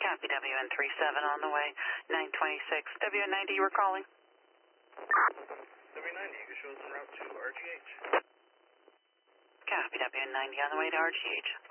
Copy WN37 on the way. 926. WN90, you were calling? W90, you can show us en route to RGH. Copy WN90 on the way to RGH.